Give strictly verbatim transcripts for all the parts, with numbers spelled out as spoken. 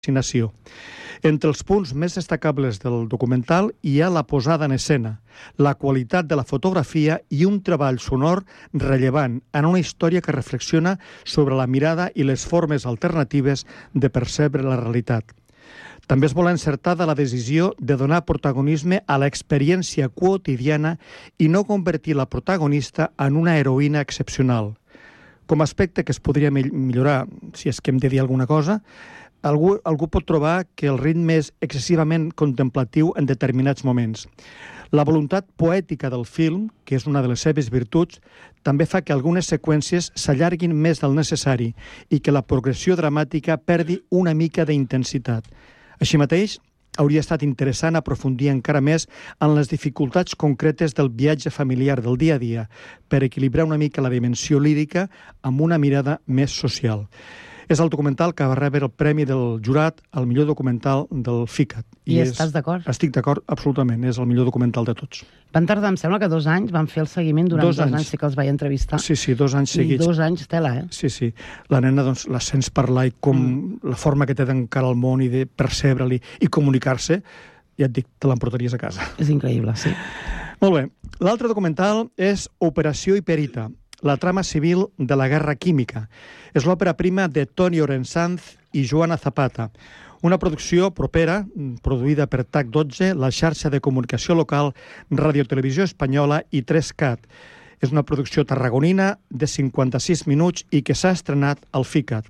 Fascinació. Entre els punts més destacables del documental hi ha la posada en escena, la qualitat de la fotografia i un treball sonor rellevant en una història que reflexiona sobre la mirada i les formes alternatives de percebre la realitat. També es vol encertar de la decisió de donar protagonisme a l'experiència quotidiana i no convertir la protagonista en una heroïna excepcional. Com a aspecte que es podria millorar, si és que hem de dir alguna cosa, Algú, algú pot trobar que el ritme és excessivament contemplatiu en determinats moments. La voluntat poètica del film, que és una de les seves virtuts, també fa que algunes seqüències s'allarguin més del necessari i que la progressió dramàtica perdi una mica d'intensitat. Així mateix, hauria estat interessant aprofundir encara més en les dificultats concretes del viatge familiar del dia a dia per equilibrar una mica la dimensió lírica amb una mirada més social. És el documental que va rebre el Premi del Jurat al millor documental del FICAT. I, I estàs d'acord? Estic d'acord, absolutament. És el millor documental de tots. Van tardar, em sembla que dos anys, van fer el seguiment durant dos, dos anys. anys, sí que els vaig entrevistar. Sí, sí, dos anys seguits. I dos anys tela, eh? Sí, sí. La nena, doncs, la sents parlar i com mm. la forma que té d'encarar el món i de percebre-li i comunicar-se, ja et dic, te l'emportaries a casa. És increïble, sí. Molt bé. L'altre documental és Operació Hiperita, la trama civil de la guerra química. És l'òpera prima de Toni Orensanz i Joana Zapata, una producció propera, produïda per T A C dotze, la xarxa de comunicació local, Radiotelevisió Espanyola i tres cat. És una producció tarragonina de cinquanta-sis minuts i que s'ha estrenat al FICAT.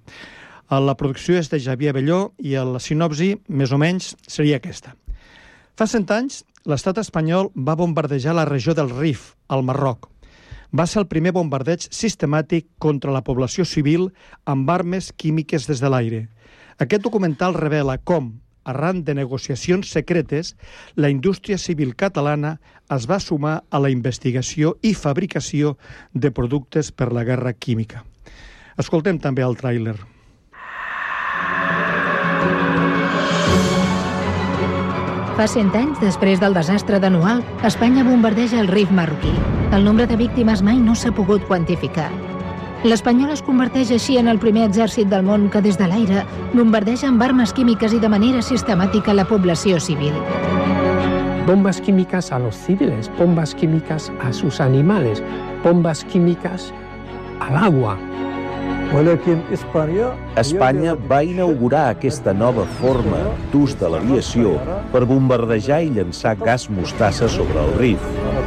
La producció és de Xavier Belló i la sinopsi, més o menys, seria aquesta. Fa cent anys, l'estat espanyol va bombardejar la regió del Rif, al Marroc. Va ser el primer bombardeig sistemàtic contra la població civil amb armes químiques des de l'aire. Aquest documental revela com, arran de negociacions secretes, la indústria civil catalana es va sumar a la investigació i fabricació de productes per la guerra química. Escoltem també el tràiler. Fa cent anys, després del desastre de Noal, Espanya bombardeja el Rif marroquí. El nombre de víctimes mai no s'ha pogut quantificar. L'Espanyol es converteix així en el primer exèrcit del món que des de l'aire bombardeja amb armes químiques i de manera sistemàtica la població civil. Bombas químicas a los civiles, bombas químicas a sus animales, bombas químicas al agua. Espanya va inaugurar aquesta nova forma d'ús de l'aviació per bombardejar i llançar gas mostassa sobre el Rif.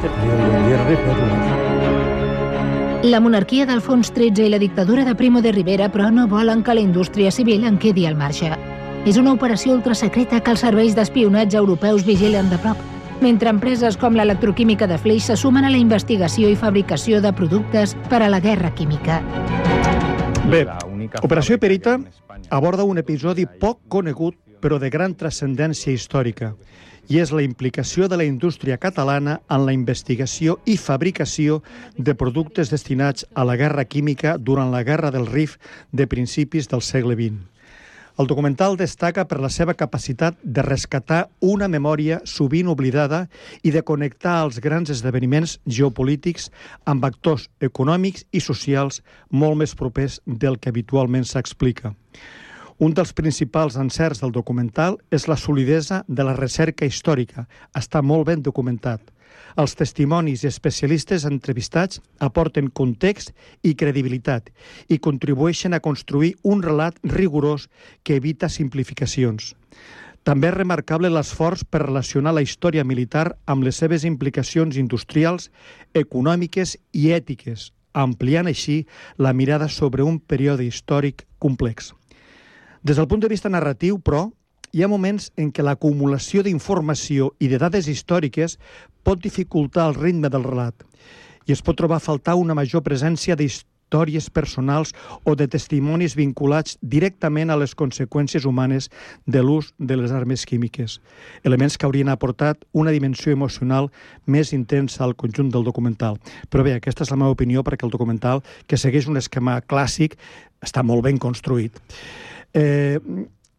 La monarquia d'Alfons tretze i la dictadura de Primo de Rivera, però, no volen que la indústria civil en quedi al marge. És una operació ultrasecreta que els serveis d'espionatge europeus vigilen de prop, mentre empreses com l'electroquímica de Flix se sumen a la investigació i fabricació de productes per a la guerra química. Bé, Operació Hiperita aborda un episodi poc conegut però de gran transcendència històrica i és la implicació de la indústria catalana en la investigació i fabricació de productes destinats a la guerra química durant la Guerra del Rif de principis del segle vint. El documental destaca per la seva capacitat de rescatar una memòria sovint oblidada i de connectar els grans esdeveniments geopolítics amb actors econòmics i socials molt més propers del que habitualment s'explica. Un dels principals encerts del documental és la solidesa de la recerca històrica. Està molt ben documentat. Els testimonis i especialistes entrevistats aporten context i credibilitat i contribueixen a construir un relat rigorós que evita simplificacions. També és remarcable l'esforç per relacionar la història militar amb les seves implicacions industrials, econòmiques i ètiques, ampliant així la mirada sobre un període històric complex. Des del punt de vista narratiu, però, hi ha moments en què l'acumulació d'informació i de dades històriques pot dificultar el ritme del relat i es pot trobar a faltar una major presència d'històries personals o de testimonis vinculats directament a les conseqüències humanes de l'ús de les armes químiques, elements que haurien aportat una dimensió emocional més intensa al conjunt del documental. Però bé, aquesta és la meva opinió perquè el documental, que segueix un esquema clàssic, està molt ben construït. Eh,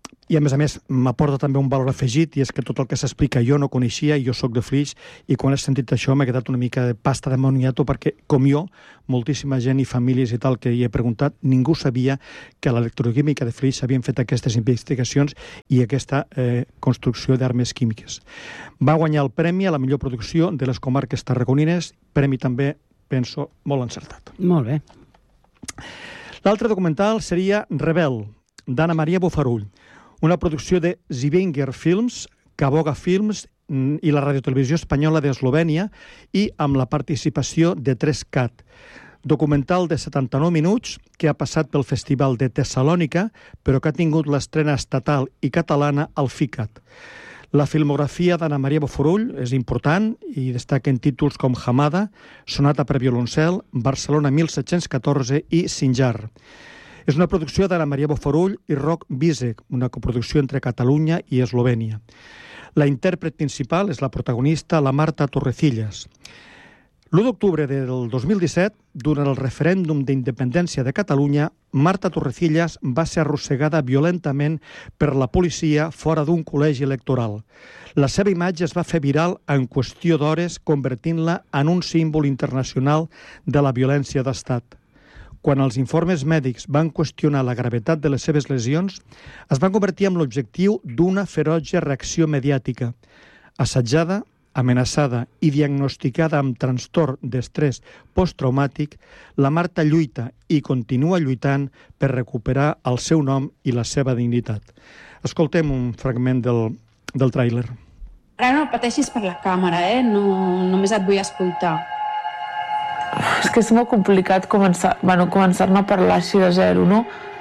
i a més a més m'aporta també un valor afegit, i és que tot el que s'explica jo no coneixia, i jo sóc de Flix, i quan he sentit això m'ha quedat una mica de pasta de moniato, perquè, com jo, moltíssima gent i famílies i tal que hi he preguntat, ningú sabia que a l'electroquímica de Flix s'havien fet aquestes investigacions i aquesta eh, construcció d'armes químiques. Va guanyar el premi a la millor producció de les comarques tarragonines, premi també, penso, molt encertat. Molt bé. L'altre documental seria Rebel, d'Anna Maria Bofarull, una producció de Zivinger Films, Caboga Films i la Radiotelevisió Espanyola d'Eslovènia, i amb la participació de tres cat. Documental de setanta-nou minuts que ha passat pel Festival de Tessalònica, però que ha tingut l'estrena estatal i catalana al FICAT. La filmografia d'Anna Maria Bofarull és important i destaquen títols com Hamada, Sonata per violoncel, Barcelona mil set-cents catorze i Sinjar. És una producció d'Anna Maria Bofarull i Roc Bisek, una coproducció entre Catalunya i Eslovènia. La intèrpret principal és la protagonista, la Marta Torrecillas. l'u d'octubre del dos mil disset, durant el referèndum d'independència de Catalunya, Marta Torrecillas va ser arrossegada violentament per la policia fora d'un col·legi electoral. La seva imatge es va fer viral en qüestió d'hores, convertint-la en un símbol internacional de la violència d'estat. Quan els informes mèdics van qüestionar la gravetat de les seves lesions, es van convertir en l'objectiu d'una ferotge reacció mediàtica. Assetjada, amenaçada i diagnosticada amb trastorn d'estrès posttraumàtic, la Marta lluita i continua lluitant per recuperar el seu nom i la seva dignitat. Escoltem un fragment del, del tràiler. Ara no pateixis per la càmera, eh? No, només et vull escoltar. És que és molt complicat començar, bueno, començar-ne a parlar així de zero, no?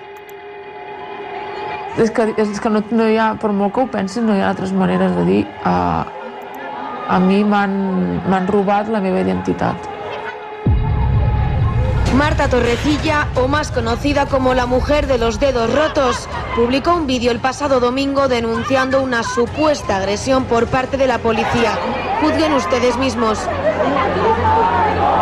És que, és que no, no hi ha, per molt que ho pensis, no hi ha altres maneres de dir uh, a mi m'han robat la meva identitat. Marta Torrecilla, o más conocida como la mujer de los dedos rotos, publicó un vídeo el pasado domingo denunciando una supuesta agresión por parte de la policía. Juzguen ustedes mismos.